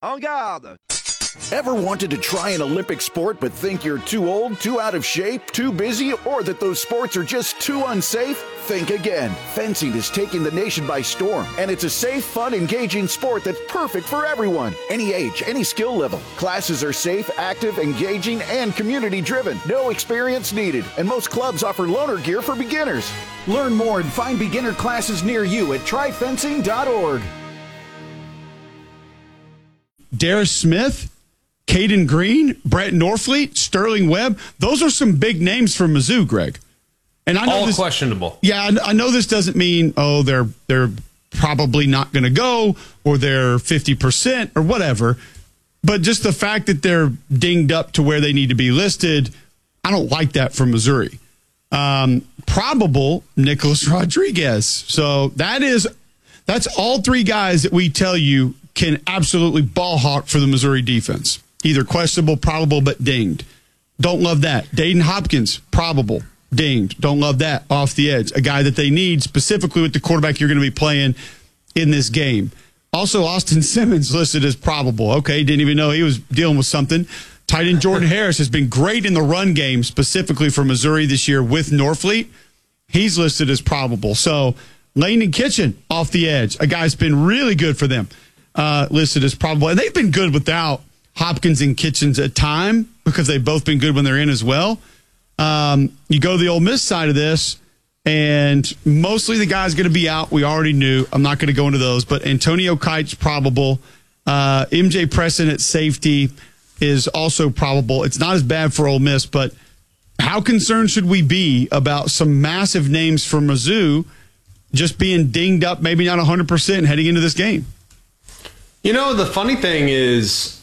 En garde! Ever wanted to try an Olympic sport but think you're too old, too out of shape, too busy, or that those sports are just too unsafe? Think again. Fencing is taking the nation by storm, and it's a safe, fun, engaging sport that's perfect for everyone. Any age, any skill level. Classes are safe, active, engaging, and community-driven. No experience needed, and most clubs offer loaner gear for beginners. Learn more and find beginner classes near you at tryfencing.org. Darius Smith, Caden Green, Brett Norfleet, Sterling Webb. Those are some big names for Mizzou, Greg. And I know all this, questionable. Yeah, I know this doesn't mean, they're probably not going to go or they're 50% or whatever. But just the fact that they're dinged up to where they need to be listed, I don't like that for Missouri. Probable Nicholas Rodriguez. So that's all three guys that we tell you can absolutely ball hawk for the Missouri defense. Either questionable, probable, but dinged. Don't love that. Dayton Hopkins, probable, dinged. Don't love that. Off the edge. A guy that they need specifically with the quarterback you're going to be playing in this game. Also, Austin Simmons listed as probable. Okay, didn't even know he was dealing with something. Tight end Jordan Harris has been great in the run game, specifically for Missouri this year with Norfleet. He's listed as probable. So, Landon Kitchen off the edge. A guy's been really good for them. Listed as probable. And they've been good without Hopkins and Kitchens at time because they've both been good when they're in as well. You go to the Ole Miss side of this, and mostly the guy's going to be out. We already knew. I'm not going to go into those, but Antonio Kite's probable. MJ Preston at safety is also probable. It's not as bad for Ole Miss, but how concerned should we be about some massive names for Mizzou just being dinged up, maybe not 100% heading into this game? You know, the funny thing is,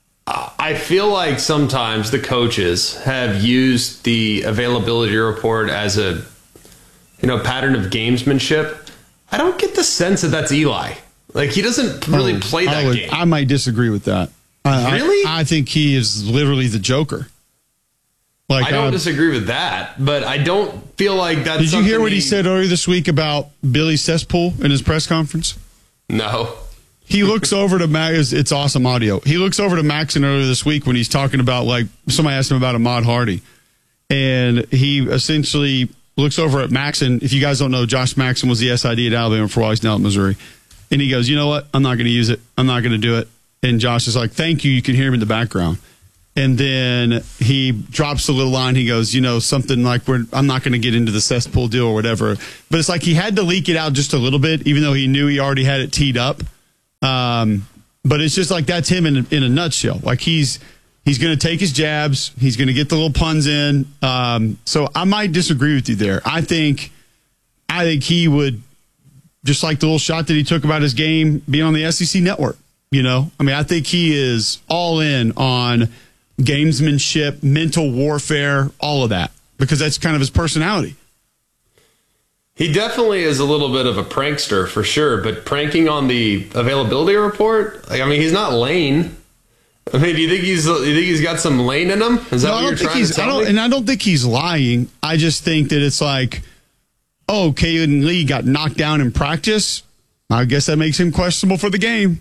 I feel like sometimes the coaches have used the availability report as a, pattern of gamesmanship. I don't get the sense that that's Eli. Like, he doesn't really play that game. I might disagree with that. Really? I think he is literally the Joker. Like, I don't disagree with that, but I don't feel like that's. Did you hear what he said earlier this week about Billy Cesspool in his press conference? No. He looks over to Max. It's awesome audio. He looks over to Maxon earlier this week when he's talking about, like, somebody asked him about Ahmad Hardy. And he essentially looks over at Maxon. If you guys don't know, Josh Maxon was the SID at Alabama for a while. He's now at Missouri. And he goes, you know what? I'm not going to use it. I'm not going to do it. And Josh is like, thank you. You can hear him in the background. And then he drops a little line. He goes, something like, I'm not going to get into the cesspool deal or whatever. But it's like he had to leak it out just a little bit, even though he knew he already had it teed up. But it's just like that's him in a nutshell. Like he's going to take his jabs. He's going to get the little puns in. So I might disagree with you there. I think he would, just like the little shot that he took about his game being on the SEC network. I think he is all in on gamesmanship, mental warfare, all of that, because that's kind of his personality. He definitely is a little bit of a prankster for sure, but pranking on the availability report, he's not Lane. Do you think he's got some Lane in him? Is that what you're trying to tell me? And I don't think he's lying. I just think that it's like, Kaden Lee got knocked down in practice. I guess that makes him questionable for the game.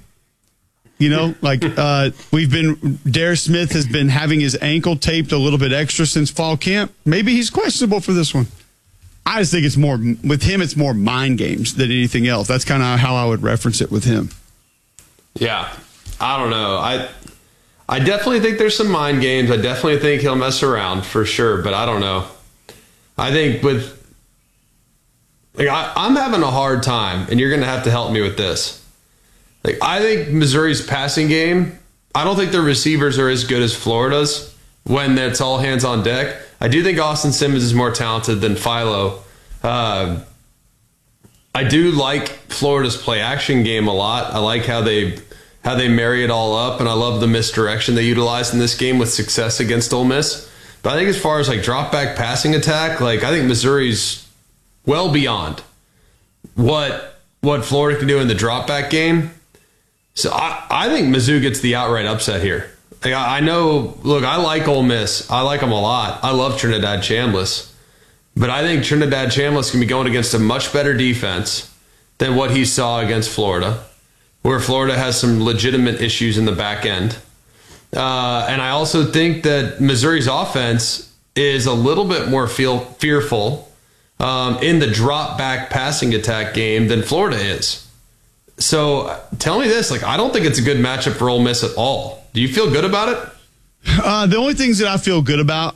Darius Smith has been having his ankle taped a little bit extra since fall camp. Maybe he's questionable for this one. I just think it's more, with him, it's more mind games than anything else. That's kind of how I would reference it with him. Yeah. I don't know. I definitely think there's some mind games. I definitely think he'll mess around for sure, but I don't know. I think I'm having a hard time, and you're going to have to help me with this. I think Missouri's passing game, I don't think their receivers are as good as Florida's when it's all hands on deck. I do think Austin Simmons is more talented than Philo. I do like Florida's play action game a lot. I like how they marry it all up, and I love the misdirection they utilized in this game with success against Ole Miss. But I think as far as drop back passing attack, I think Missouri's well beyond what Florida can do in the drop back game. So I think Mizzou gets the outright upset here. I know, look, I like Ole Miss. I like them a lot. I love Trinidad Chambliss. But I think Trinidad Chambliss can be going against a much better defense than what he saw against Florida. where Florida has some legitimate issues in the back end. And I also think that Missouri's offense is a little bit more fearful in the drop back passing attack game than Florida is. So tell me this, I don't think it's a good matchup for Ole Miss at all. Do you feel good about it? The only things that I feel good about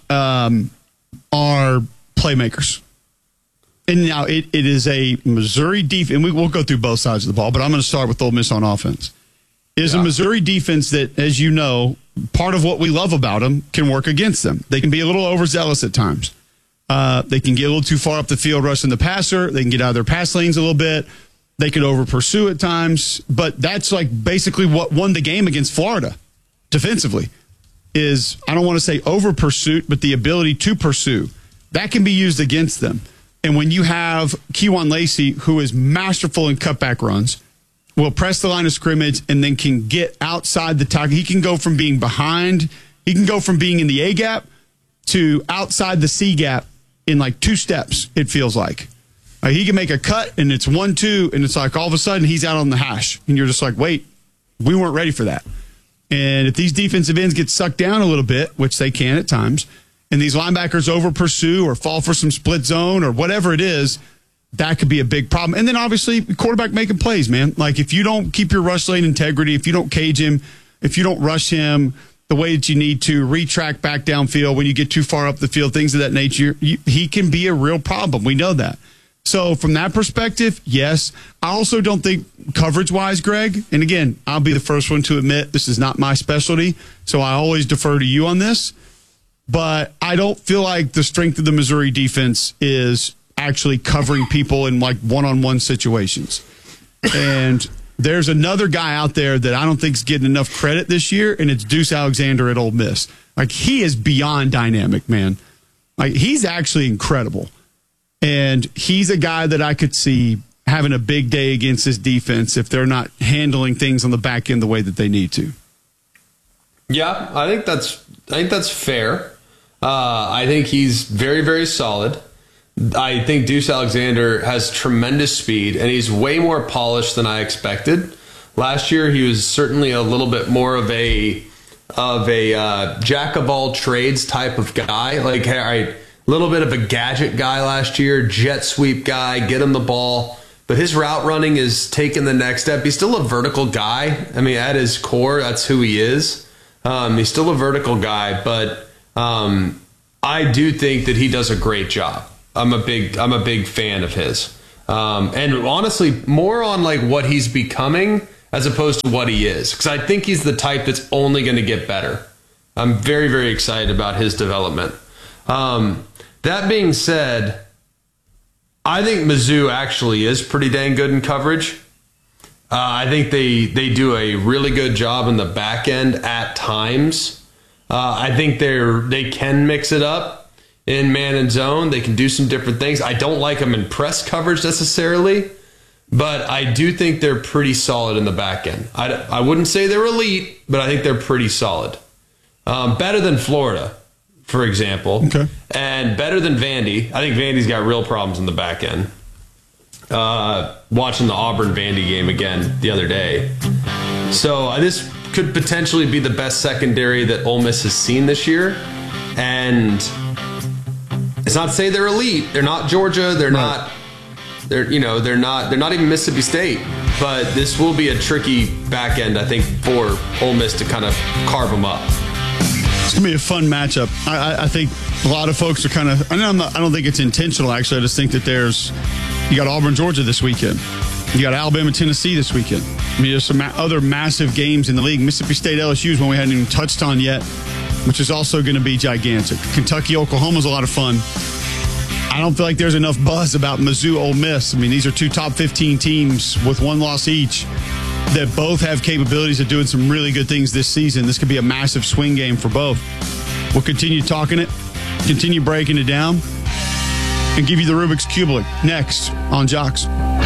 are playmakers. And now it is a Missouri defense, and we'll go through both sides of the ball, but I'm going to start with Ole Miss on offense. It is a Missouri defense that, as you know, part of what we love about them can work against them. They can be a little overzealous at times. They can get a little too far up the field rushing the passer. They can get out of their pass lanes a little bit. They could over pursue at times. But that's basically what won the game against Florida defensively is, I don't want to say over pursuit, but the ability to pursue. That can be used against them. And when you have Kewan Lacey, who is masterful in cutback runs, will press the line of scrimmage and then can get outside the tackle. He can go from being behind, he can go from being in the A gap to outside the C gap in 2 steps, it feels like. He can make a cut and it's 1-2, and it's all of a sudden he's out on the hash. And you're just wait, we weren't ready for that. And if these defensive ends get sucked down a little bit, which they can at times, and these linebackers over pursue or fall for some split zone or whatever it is, that could be a big problem. And then obviously quarterback making plays, man. If you don't keep your rush lane integrity, if you don't cage him, if you don't rush him the way that you need to, retrack back downfield when you get too far up the field, things of that nature, he can be a real problem. We know that. So from that perspective, yes. I also don't think coverage-wise, Greg, and again, I'll be the first one to admit this is not my specialty, so I always defer to you on this, but I don't feel like the strength of the Missouri defense is actually covering people in one-on-one situations. And there's another guy out there that I don't think is getting enough credit this year, and it's Deuce Alexander at Ole Miss. He is beyond dynamic, man. He's actually incredible. And he's a guy that I could see having a big day against his defense if they're not handling things on the back end the way that they need to. Yeah, I think that's fair. I think he's very, very solid. I think Deuce Alexander has tremendous speed, and he's way more polished than I expected. Last year, he was certainly a little bit more of a jack of all trades type of guy. A little bit of a gadget guy last year, jet sweep guy, get him the ball. But his route running is taking the next step. He's still a vertical guy. I mean, at his core, that's who he is. He's still a vertical guy, but I do think that he does a great job. I'm a big fan of his. And honestly, more on what he's becoming as opposed to what he is. Because I think he's the type that's only going to get better. I'm very, very excited about his development. That being said, I think Mizzou actually is pretty dang good in coverage. I think they do a really good job in the back end at times. I think they can mix it up in man and zone. They can do some different things. I don't like them in press coverage necessarily, but I do think they're pretty solid in the back end. I wouldn't say they're elite, but I think they're pretty solid. Better than Florida, for example, okay, and better than Vandy. I think Vandy's got real problems in the back end. Watching the Auburn-Vandy game again the other day. So this could potentially be the best secondary that Ole Miss has seen this year. And it's not to say they're elite. They're not Georgia. They're not. They're not even Mississippi State. But this will be a tricky back end, I think, for Ole Miss to kind of carve them up. It's going to be a fun matchup. I think a lot of folks are kind of, I don't think it's intentional, actually. I just think that you got Auburn, Georgia this weekend. You got Alabama, Tennessee this weekend. I mean, there's some other massive games in the league. Mississippi State, LSU is one we hadn't even touched on yet, which is also going to be gigantic. Kentucky, Oklahoma's a lot of fun. I don't feel like there's enough buzz about Mizzou, Ole Miss. I mean, these are two top 15 teams with one loss each that both have capabilities of doing some really good things this season. This could be a massive swing game for both. We'll continue talking it, continue breaking it down, and give you the Rubik's Cube next on Jocks.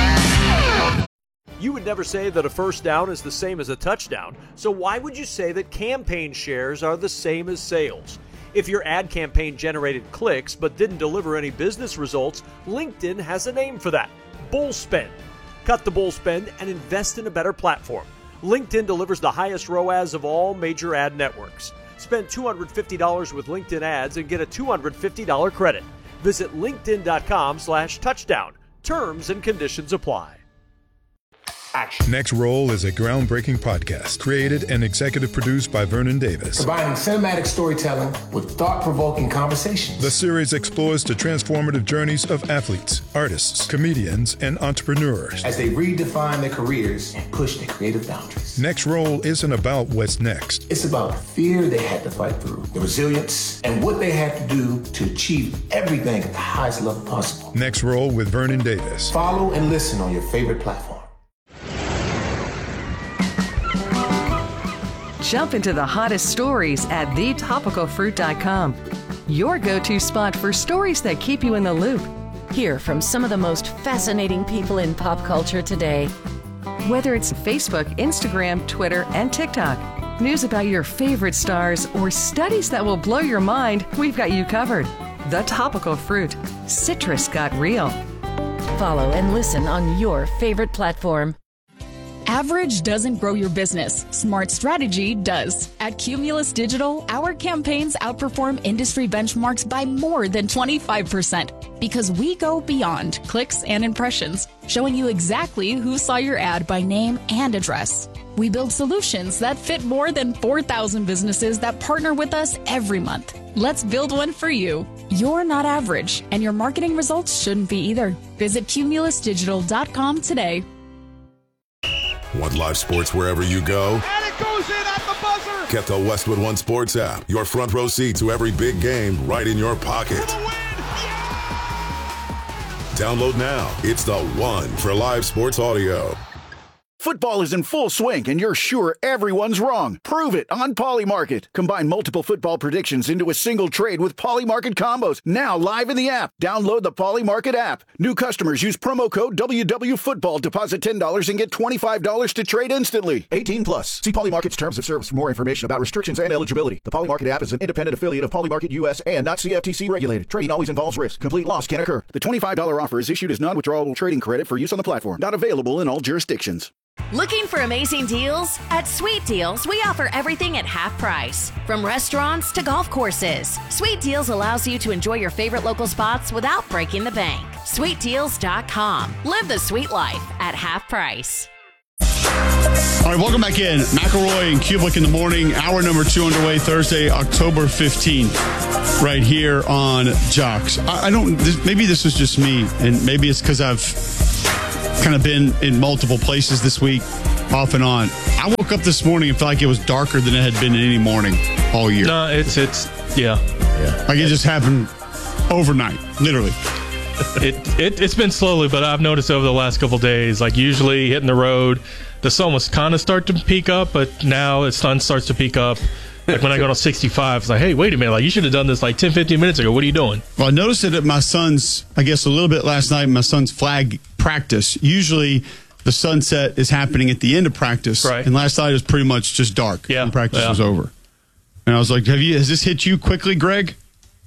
You would never say that a first down is the same as a touchdown, so why would you say that campaign shares are the same as sales? If your ad campaign generated clicks but didn't deliver any business results, LinkedIn has a name for that: bull spend. Cut the bull spend and invest in a better platform. LinkedIn delivers the highest ROAS of all major ad networks. Spend $250 with LinkedIn ads and get a $250 credit. Visit linkedin.com/touchdown. Terms and conditions apply. Action. Next Roll is a groundbreaking podcast created and executive produced by Vernon Davis. Combining cinematic storytelling with thought-provoking conversations. The series explores the transformative journeys of athletes, artists, comedians, and entrepreneurs as they redefine their careers and push their creative boundaries. Next Roll isn't about what's next. It's about the fear they had to fight through, the resilience, and what they had to do to achieve everything at the highest level possible. Next Roll with Vernon Davis. Follow and listen on your favorite platform. Jump into the hottest stories at thetopicalfruit.com. Your go-to spot for stories that keep you in the loop. Hear from some of the most fascinating people in pop culture today. Whether it's Facebook, Instagram, Twitter, and TikTok, news about your favorite stars, or studies that will blow your mind, we've got you covered. The Topical Fruit. Citrus got real. Follow and listen on your favorite platform. Average doesn't grow your business. Smart strategy does. At Cumulus Digital, our campaigns outperform industry benchmarks by more than 25% because we go beyond clicks and impressions, showing you exactly who saw your ad by name and address. We build solutions that fit more than 4,000 businesses that partner with us every month. Let's build one for you. You're not average, and your marketing results shouldn't be either. Visit cumulusdigital.com today. Want live sports wherever you go? And it goes in at the buzzer! Get the Westwood One Sports app. Your front row seat to every big game right in your pocket. For the win! Yeah! Download now. It's the one for live sports audio. Football is in full swing, and you're sure everyone's wrong. Prove it on Polymarket. Combine multiple football predictions into a single trade with Polymarket combos. Now live in the app. Download the Polymarket app. New customers use promo code WWFootball. Deposit $10 and get $25 to trade instantly. 18 plus. See Polymarket's terms of service for more information about restrictions and eligibility. The Polymarket app is an independent affiliate of Polymarket US and not CFTC regulated. Trading always involves risk. Complete loss can occur. The $25 offer is issued as non-withdrawable trading credit for use on the platform. Not available in all jurisdictions. Looking for amazing deals? At Sweet Deals, we offer everything at half price. From restaurants to golf courses, Sweet Deals allows you to enjoy your favorite local spots without breaking the bank. SweetDeals.com. Live the sweet life at half price. All right, welcome back in. McElroy and Kublik in the morning. Hour number 2 underway, Thursday, October 15th, right here on Jocks. Maybe this was just me, and maybe it's because I've kind of been in multiple places this week, off and on. I woke up this morning and felt like it was darker than it had been in any morning all year. No, yeah. Like it just happened overnight, literally. It's been slowly, but I've noticed over the last couple of days, like usually hitting the road, the sun was kind of start to peak up, but now the sun starts to peak up. Like when I go to 65, it's like, hey, wait a minute, like you should have done this like 10, 15 minutes ago. What are you doing? Well, I noticed it at my son's, I guess a little bit last night, my son's flag practice. Usually the sunset is happening at the end of practice. Right. And last night it was pretty much just dark. Yeah. And practice was over. And I was like, has this hit you quickly, Greg?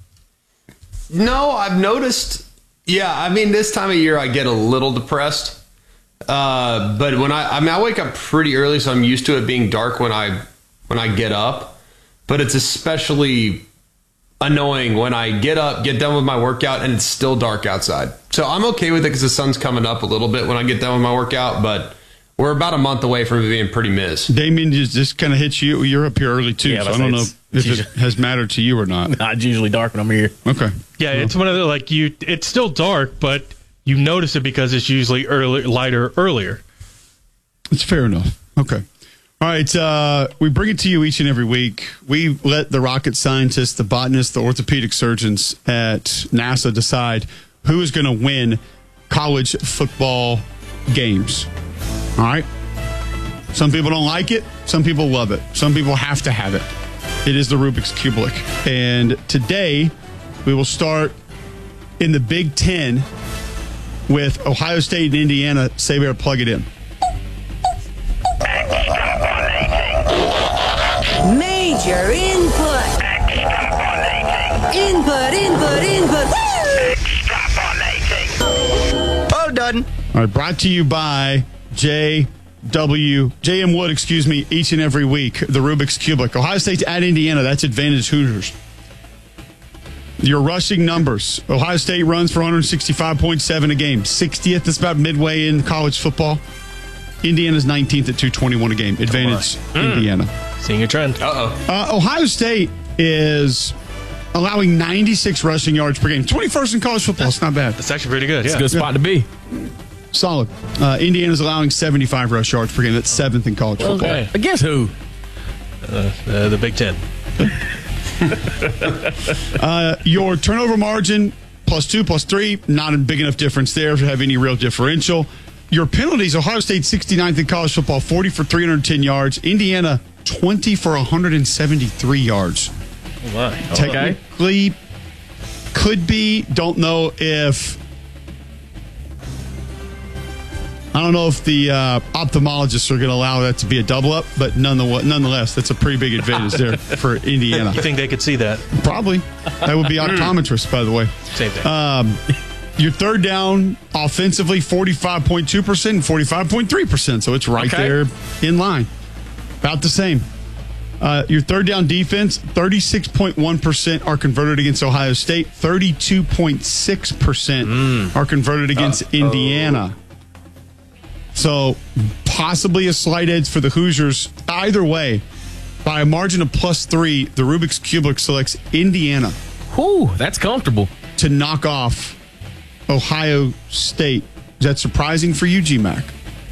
No, I've noticed. Yeah, I mean, this time of year I get a little depressed. But when I wake up pretty early, so I'm used to it being dark when I get up. But it's especially annoying when I get up, get done with my workout, and it's still dark outside. So I'm okay with it because the sun's coming up a little bit when I get done with my workout, but we're about a month away from it being pretty mizz. Damien, just kind of hits you. You're up here early, too, yeah, so I don't know if it has mattered to you or not. Nah, it's usually dark when I'm here. Okay. Yeah, it's one of the, it's still dark, but you notice it because it's usually lighter earlier. It's fair enough. Okay. All right, we bring it to you each and every week. We let the rocket scientists, the botanists, the orthopedic surgeons at NASA decide who is going to win college football games. All right? Some people don't like it. Some people love it. Some people have to have it. It is the Rubik's Cublik. And today, we will start in the Big Ten with Ohio State and Indiana. Say bear, plug it in. Major input. Input. Woo! All done. All right, brought to you by JM Wood, each and every week. The Rubik's Cubic. Ohio State's at Indiana. That's advantage Hoosiers. Your rushing numbers. Ohio State runs for 165.7 a game. 60th. That's about midway in college football. Indiana's 19th at 221 a game. Advantage Indiana. Seeing a trend. Ohio State is allowing 96 rushing yards per game. 21st in college football. It's not bad. That's actually pretty good. It's a good spot to be. Solid. Indiana's allowing 75 rush yards per game. That's 7th in college football. Okay. Against who? The Big Ten. Your turnover margin, +2, +3, not a big enough difference there to have any real differential. Your penalties, Ohio State 69th in college football, 40 for 310 yards. Indiana, 20 for 173 yards. Oh my. Technically, could be, don't know if... I don't know if the ophthalmologists are going to allow that to be a double up, but nonetheless, that's a pretty big advantage there for Indiana. You think they could see that? Probably. That would be optometrists, by the way. Same thing. Your third down offensively, 45.2% and 45.3%. So it's right there in line. About the same. Your third down defense, 36.1% are converted against Ohio State. 32.6% are converted against Indiana. So possibly a slight edge for the Hoosiers. Either way, by a margin of +3, the Rubik's Cubic selects Indiana. Whew, that's comfortable. To knock off Ohio State. Is that surprising for you, GMAC?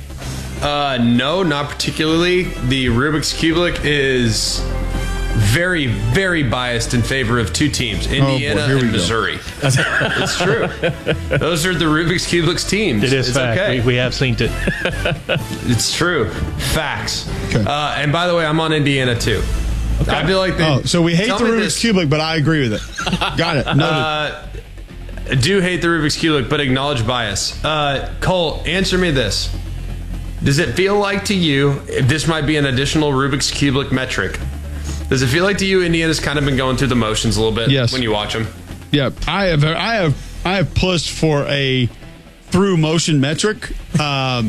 No, not particularly. The Rubik's Cubic is very, very biased in favor of two teams, Indiana and Missouri. It's true. Those are the Rubik's Cubic's teams. It is fact. Okay. We have seen it. It's true. Facts. Okay. And by the way, I'm on Indiana too. Okay. I feel like so we hate the Rubik's Cubic, but I agree with it. Got it. Noted. Do hate the Rubik's Cubic, but acknowledge bias. Cole, answer me this. Does it feel like to you, if this might be an additional Rubik's Cubic metric, does it feel like to you Indiana's kind of been going through the motions a little bit when you watch them? Yeah, I have pushed for a through motion metric. Not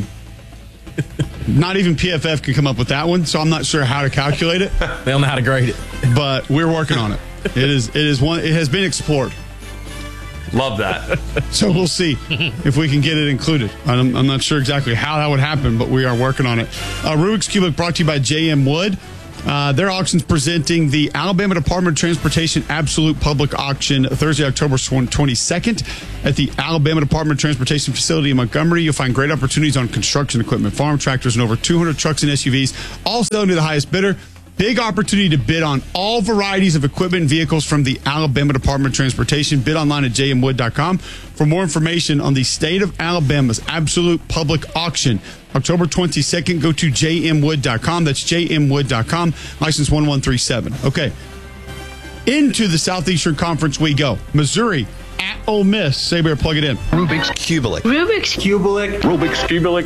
even PFF can come up with that one, so I'm not sure how to calculate it. They don't know how to grade it, but we're working on it. It has been explored. Love that. So we'll see if we can get it included. I'm not sure exactly how that would happen, but we are working on it. Rubik's Cubic brought to you by JM Wood. Their auction's presenting the Alabama Department of Transportation Absolute Public Auction Thursday, October 22nd at the Alabama Department of Transportation facility in Montgomery. You'll find great opportunities on construction equipment, farm tractors, and over 200 trucks and SUVs, all selling to the highest bidder. Big opportunity to bid on all varieties of equipment and vehicles from the Alabama Department of Transportation. Bid online at jmwood.com. For more information on the state of Alabama's absolute public auction, October 22nd, go to jmwood.com. That's jmwood.com, license 1137. Okay. Into the Southeastern Conference we go. Missouri at Ole Miss. Saber, plug it in. Rubik's Cubic. Rubik's Cubic. Rubik's Cubic.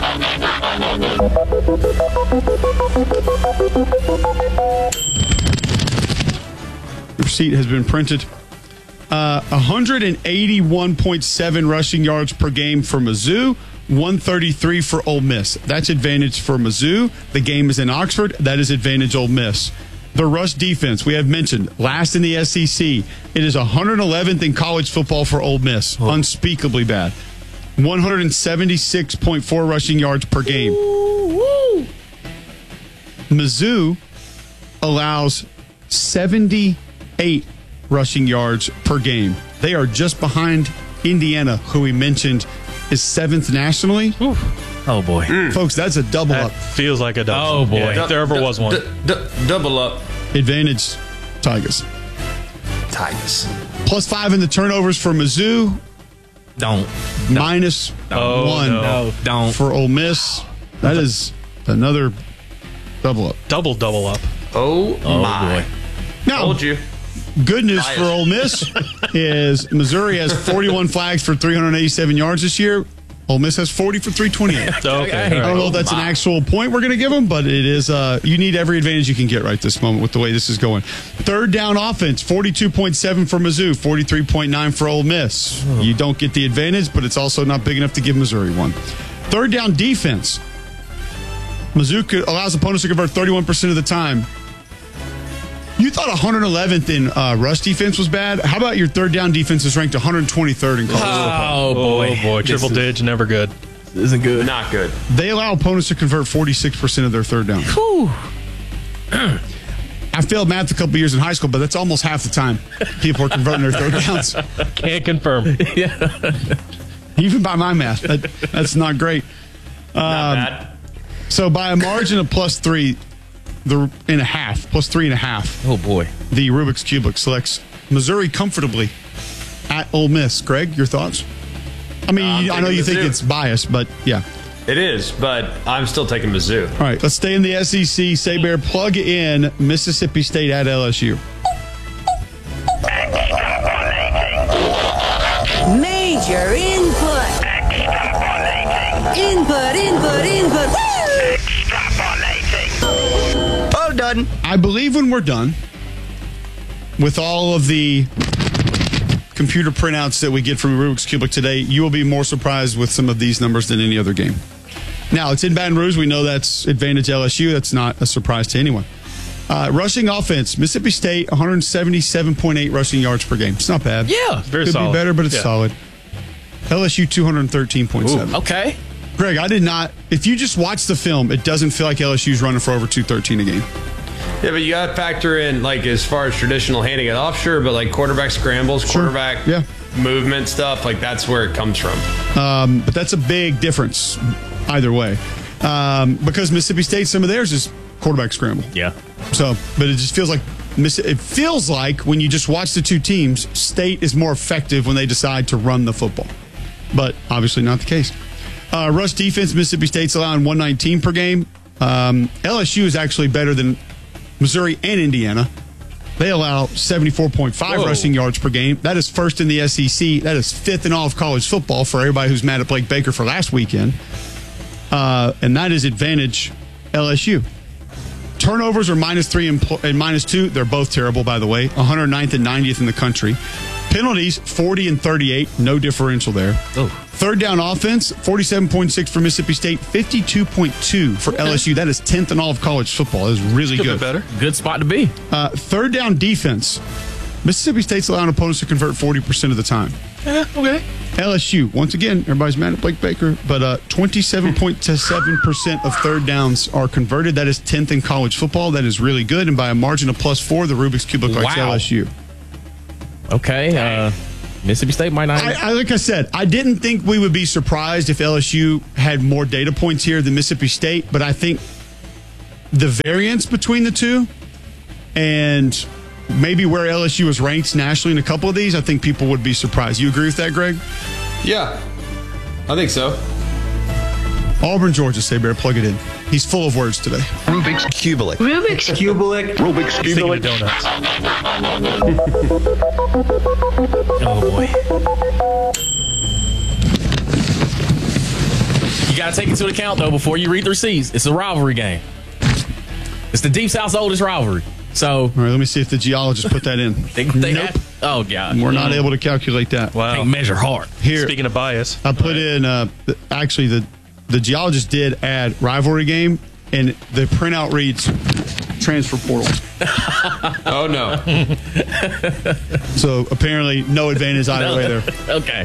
The receipt has been printed. 181.7 rushing yards per game for Mizzou. 133 for Ole Miss. That's advantage for Mizzou. The game is in Oxford. That is advantage Ole Miss. The rush defense, we have mentioned, last in the SEC. It is 111th in college football for Ole Miss. Oh. Unspeakably bad. 176.4 rushing yards per game. Woo! Mizzou allows 78 rushing yards per game. They are just behind Indiana, who we mentioned is 7th nationally. Oof. Oh, boy. Folks, that's a double up. Feels like a double. Oh, boy. Yeah, if there ever was one. Double up. Advantage, Tigers. +5 in the turnovers for Mizzou. Don't. -1 for Ole Miss. That is another double up. Double up. Oh my. Boy. Now, told you. Good news for Ole Miss is Missouri has 41 flags for 387 yards this year. Ole Miss has 40 for 328. Okay. I don't know if that's an actual point we're going to give them, but it is. You need every advantage you can get right this moment with the way this is going. Third down offense, 42.7 for Mizzou, 43.9 for Ole Miss. You don't get the advantage, but it's also not big enough to give Missouri one. Third down defense. Mizzou allows opponents to convert 31% of the time. You thought 111th in rush defense was bad. How about your third down defense is ranked 123rd in college football? Oh, boy. Triple digit, never good. Isn't good. Not good. They allow opponents to convert 46% of their third down. I failed math a couple years in high school, but that's almost half the time people are converting their third downs. Can't confirm. Even by my math, that's not great. Not bad. So by a margin of +3 and a half, +3.5. Oh, boy. The Rubik's Cube selects Missouri comfortably at Ole Miss. Greg, your thoughts? I mean, I know you think it's biased, but yeah. It is, but I'm still taking Mizzou. All right, let's stay in the SEC. Say-Bear, plug in Mississippi State at LSU. Major input. Input. Woo! Oh, done. I believe when we're done with all of the computer printouts that we get from Rubik's Cube today, you will be more surprised with some of these numbers than any other game. Now, it's in Baton Rouge. We know that's advantage LSU. That's not a surprise to anyone. Rushing offense, Mississippi State, 177.8 rushing yards per game. It's not bad. Yeah. Very Could solid. be better, but it's solid. LSU, 213.7. Okay. Greg, I did not. If you just watch the film, it doesn't feel like LSU's running for over 213 a game. Yeah, but you got to factor in, like, as far as traditional handing it off, sure, but like quarterback scrambles, quarterback movement stuff, like that's where it comes from. But that's a big difference either way. Because Mississippi State, some of theirs is quarterback scramble. Yeah. So, but it just feels like when you just watch the two teams, State is more effective when they decide to run the football. But obviously not the case. Rush defense, Mississippi State's allowing 119 per game. LSU is actually better than Missouri and Indiana. They allow 74.5 rushing yards per game. That is first in the SEC. That is fifth in all of college football for everybody who's mad at Blake Baker for last weekend. And that is advantage LSU. Turnovers are -3 and -2. They're both terrible, by the way. 109th and 90th in the country. Penalties, 40 and 38. No differential there. Oh. Third down offense, 47.6 for Mississippi State, 52.2 for LSU. That is 10th in all of college football. That is really good. Better. Good spot to be. Third down defense, Mississippi State's allowing opponents to convert 40% of the time. Okay. LSU, once again, everybody's mad at Blake Baker, but 27.7% of third downs are converted. That is 10th in college football. That is really good. And by a margin of +4, the Rubik's Cube looks like LSU. Okay. Mississippi State might not. Like I said, I didn't think we would be surprised if LSU had more data points here than Mississippi State, but I think the variance between the two and maybe where LSU is ranked nationally in a couple of these, I think people would be surprised. You agree with that, Greg? Yeah, I think so. Auburn, Georgia, Say-Bear, plug it in. He's full of words today. Rubik's Cubelic. Rubik's Cubelic. Rubik's Cubelic. Donuts. Oh, boy. You got to take into account, though, before you read the receipts, it's a rivalry game. It's the Deep South's oldest rivalry. So, all right, let me see if the geologists put that in. Nope. Oh, God. We're not able to calculate that. Wow. They measure hard. Here, speaking of bias, I put in, actually, the geologist did add rivalry game, and the printout reads transfer portal. Oh, no. So apparently no advantage either way there. Okay.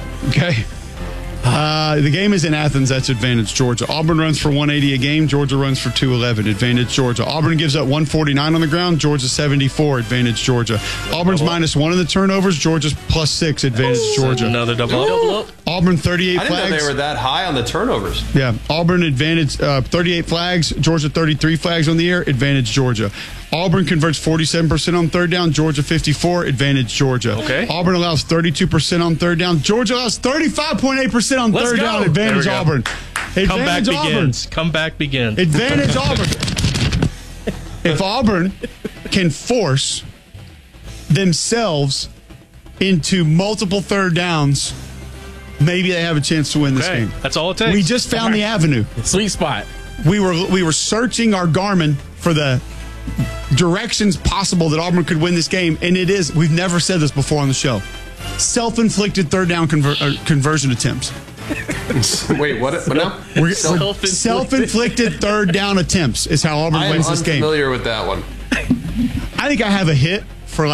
The game is in Athens. That's advantage Georgia. Auburn runs for 180 a game. Georgia runs for 211. Advantage Georgia. Auburn gives up 149 on the ground. Georgia 74. Advantage Georgia. Auburn's -1 in the turnovers. Georgia's +6. Advantage Georgia. Another double up. Auburn 38 I didn't flags. know they were that high on the turnovers. Yeah. Auburn advantage 38 flags. Georgia 33 flags on the air. Advantage Georgia. Auburn converts 47% on third down. Georgia 54. Advantage Georgia. Okay. Auburn allows 32% on third down. Georgia allows 35.8% on third down. Advantage Auburn. Advantage Auburn. Comeback begins. Advantage Auburn. If Auburn can force themselves into multiple third downs maybe they have a chance to win this game. That's all it takes. We just found the avenue. Sweet spot. We were searching our Garmin for the directions possible that Auburn could win this game, and it is. We've never said this before on the show. Self-inflicted third down conversion attempts. Wait, what now? Self-inflicted third down attempts is how Auburn wins this game. I'm unfamiliar with that one. I think I have a hit for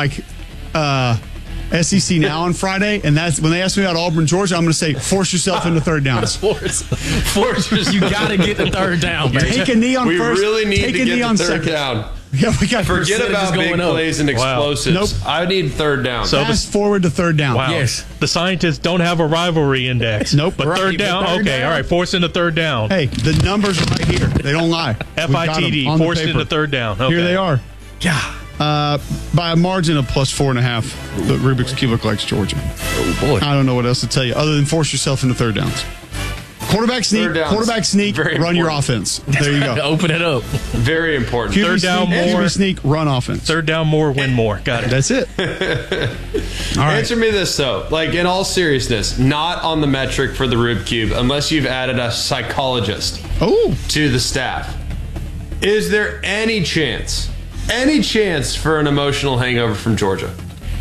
SEC Now on Friday, and that's when they ask me about Auburn, Georgia. I'm going to say, force yourself into third downs. Force. You got to get the third down, man. Take a knee on we first. We really need take to a knee get on the third second. down. Yeah, we got Forget about big plays and explosives. Nope. I need third down. So fast forward to third down. Wow. Yes. The scientists don't have a rivalry index. Nope. But third down, Third okay, down. all right, force into third down. Hey, the numbers are right here. They don't lie. FITD, forced into third down. Okay. Here they are. Yeah. By a margin of plus 4.5, the Rubik's Cube looks like Georgia. Oh, boy. I don't know what else to tell you other than force yourself into third downs. Quarterback sneak, run your offense. There you go. Open it up. Very important. QB Third down sneak, more. QB sneak, run offense. Third down more, win more. Got it. That's it. All right. Answer me this, though. Like, in all seriousness, not on the metric for the Rube Cube, unless you've added a psychologist to the staff. Is there any chance for an emotional hangover from Georgia?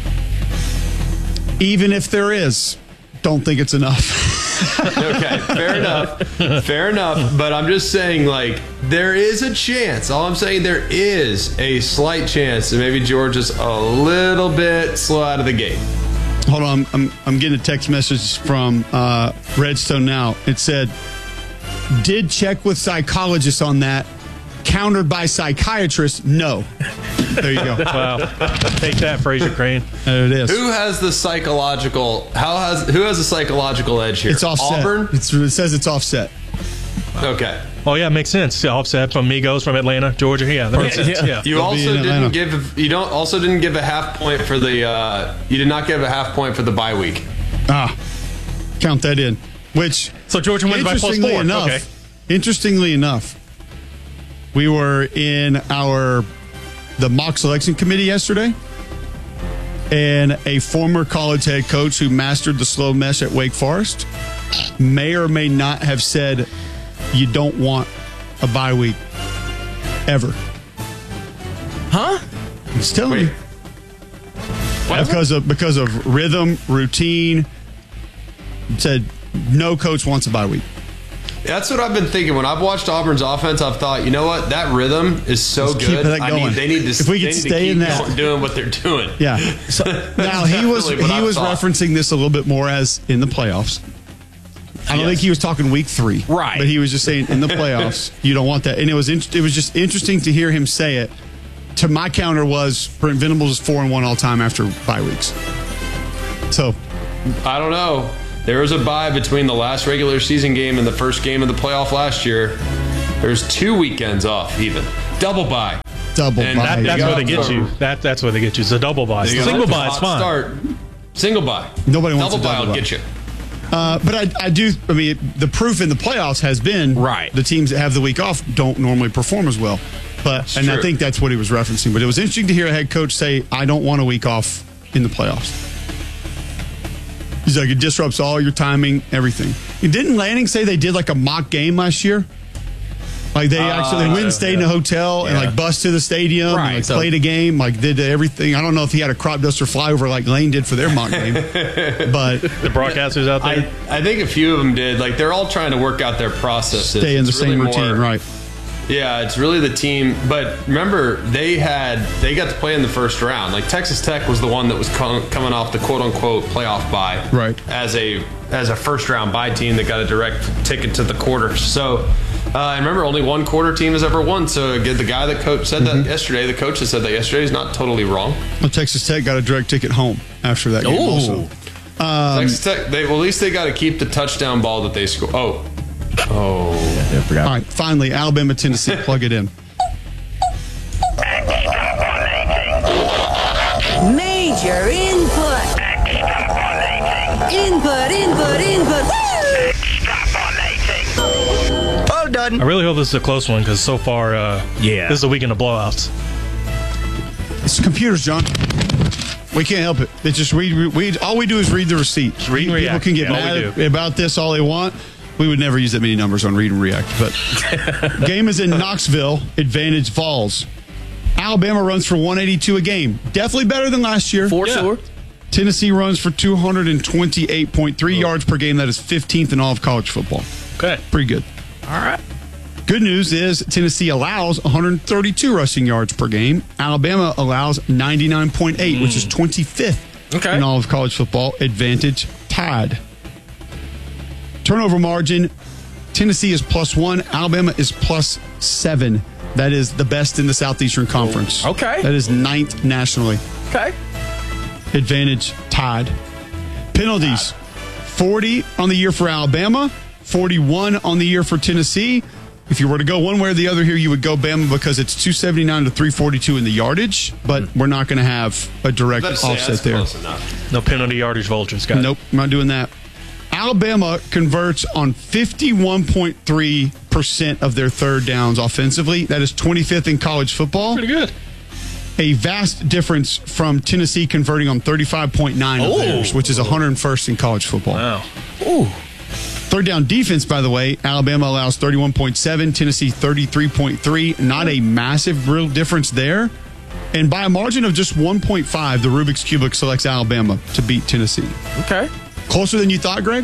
Even if there is, don't think it's enough. Okay, fair enough. But I'm just saying, like, there is a chance. All I'm saying, there is a slight chance that maybe Georgia's a little bit slow out of the gate. Hold on, I'm getting a text message from Redstone now. It said, did check with psychologists on that. Countered by psychiatrists, no. There you go. Wow. Take that, Fraser Crane. There it is. Who has the psychological? Who has the psychological edge here? It's offset. Auburn. It says it's offset. Okay. Oh yeah, makes sense. Offset from Migos from Atlanta, Georgia. Yeah, that makes sense. Yeah. You also didn't give. You didn't give a half point for the. You did not give a half point for the bye week. Count that in. Which so Georgia wins by plus 4. Okay. Interestingly enough, we were in the mock selection committee yesterday, and a former college head coach who mastered the slow mesh at Wake Forest may or may not have said you don't want a bye week ever. Huh? I'm just telling you. Because of rhythm, routine. Said no coach wants a bye week. That's what I've been thinking. When I've watched Auburn's offense, I've thought, you know what? That rhythm is so Just good. keep that going. They need to. If we could stay in that, doing what they're doing. Yeah. So, now he was referencing this a little bit more as in the playoffs. I don't think he was talking week 3, right? But he was just saying in the playoffs, you don't want that. And it was just interesting to hear him say it. To my counter was Brent Venables is 4-1 all time after bye weeks. So I don't know. There was a bye between the last regular season game and the first game of the playoff last year. There's 2 weekends off, even double bye. That's where they get you. That's where they get you. It's a double bye. Single bye is fine. Start. Single bye. Nobody wants double a double bye. bye. Will get you. But I do. I mean, the proof in the playoffs has been the teams that have the week off don't normally perform as well. But I think that's what he was referencing. But it was interesting to hear a head coach say, "I don't want a week off in the playoffs." He's like, it disrupts all your timing, everything. Didn't Lanning say they did like a mock game last year? Like they went and stayed in a hotel and like bust to the stadium and like played a game, like did everything. I don't know if he had a crop duster flyover like Lane did for their mock game, but the broadcasters out there. I think a few of them did. Like they're all trying to work out their processes. Stay in the same routine, right? Yeah, it's really the team. But remember, they got to play in the first round. Like Texas Tech was the one that was coming off the quote unquote playoff bye, right? As a first round bye team that got a direct ticket to the quarters. So. And remember, only one quarter team has ever won. So again, the guy that said that yesterday, the coach that said that yesterday, is not totally wrong. Well, Texas Tech got a direct ticket home after that game. Also. Texas Tech, at least they got to keep the touchdown ball that they score. Oh, I forgot. All right, finally, Alabama, Tennessee, plug it in. Major input. Input. I really hope this is a close one because so far, this is the weekend of blowouts. It's computers, John. We can't help it. It's just all we do is read the receipts. Read and react. People can get mad about this all they want. We would never use that many numbers on read and react. But game is in Knoxville. Advantage Falls. Alabama runs for 182 a game. Definitely better than last year. For sure. Tennessee runs for 228.3 yards per game. That is 15th in all of college football. Okay. Pretty good. All right. Good news is Tennessee allows 132 rushing yards per game. Alabama allows 99.8, which is 25th in all of college football. Advantage tied. Turnover margin, Tennessee is +1. Alabama is +7. That is the best in the Southeastern Conference. Okay. That is 9th nationally. Okay. Advantage tied. Penalties, 40 on the year for Alabama, 41 on the year for Tennessee. If you were to go one way or the other here, you would go Bama because it's 279 to 342 in the yardage, but we're not going to have a direct offset there. Close enough. No penalty yardage vultures, guys. Nope, I'm not doing that. Alabama converts on 51.3% of their third downs offensively. That is 25th in college football. Pretty good. A vast difference from Tennessee converting on 35.9 of theirs, which is 101st in college football. Wow. Ooh. Third down defense, by the way, Alabama allows 31.7, Tennessee 33.3. Not a massive real difference there. And by a margin of just 1.5, the Rubik's Cubic selects Alabama to beat Tennessee. Okay. Closer than you thought, Greg?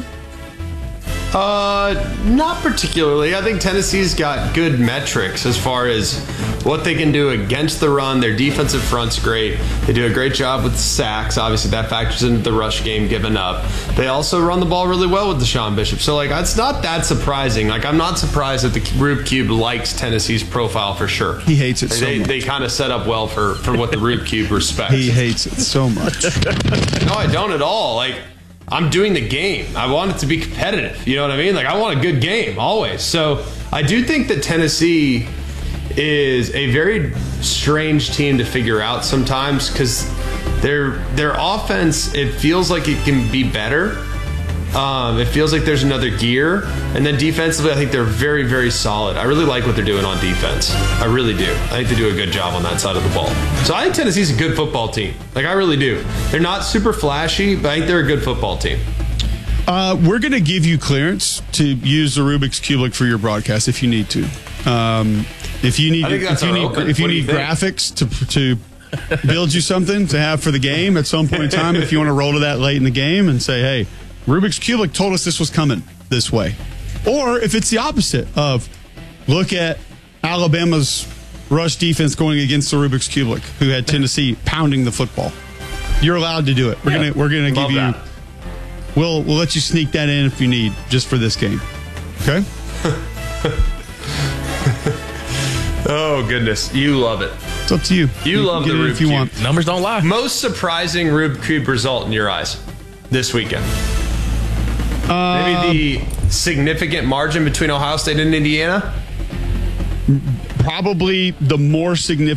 Not particularly. I think Tennessee's got good metrics as far as what they can do against the run. Their defensive front's great. They do a great job with sacks. Obviously, that factors into the rush game given up. They also run the ball really well with Deshaun Bishop. So, it's not that surprising. I'm not surprised that the Rube Cube likes Tennessee's profile for sure. He hates it so much. They kind of set up well for what the Rube Cube respects. He hates it so much. No, I don't at all. I'm doing the game. I want it to be competitive. You know what I mean? I want a good game always. So I do think that Tennessee is a very strange team to figure out sometimes because their offense, it feels like it can be better. It feels like there's another gear. And then defensively, I think they're very, very solid. I really like what they're doing on defense. I really do. I think they do a good job on that side of the ball. So I think Tennessee's a good football team. I really do. They're not super flashy, but I think they're a good football team. We're going to give you clearance to use the Rubik's Cubic for your broadcast if you need to. If you need graphics to build you something to have for the game at some point in time, if you want to roll to that late in the game and say, hey, Rubik's Cubic told us this was coming this way. Or if it's the opposite of look at Alabama's rush defense going against the Rubik's Cubic, who had Tennessee pounding the football. You're allowed to do it. We're gonna give you. We'll let you sneak that in if you need, just for this game. Okay. Oh goodness, you love it. It's up to you. You love the Rube if you Cube. want. Numbers don't lie. Most surprising Rube Cube result in your eyes this weekend? Maybe the significant margin between Ohio State and Indiana? Probably the more significant